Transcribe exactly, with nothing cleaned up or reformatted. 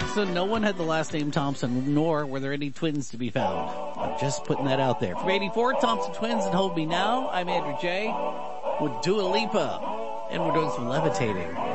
Thompson. No one had the last name Thompson, nor were there any twins to be found. I'm just putting that out there. From eighty-four, Thompson Twins and Hold Me Now. I'm Andrew J. with Dua Lipa. And we're doing some levitating.